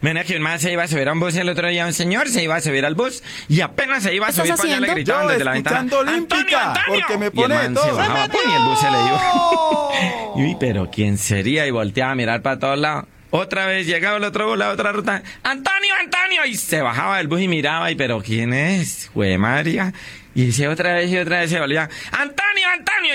Mira que un man se iba a subir a un bus el otro día, un señor se iba a subir al bus y apenas se iba a subir para allá le gritaban desde la ventana. Olímpica, porque me Y el pone man se todo. bajaba, ¡pum! Y el bus se le iba. Y pero ¿quién sería? Y volteaba a mirar para todos lados. Otra vez llegaba el otro bus, la otra ruta. ¡Antonio, Antonio! Y se bajaba del bus y miraba, y pero ¿quién es? Jue María. Y dice otra vez se volvía. ¡Antonio, Antonio!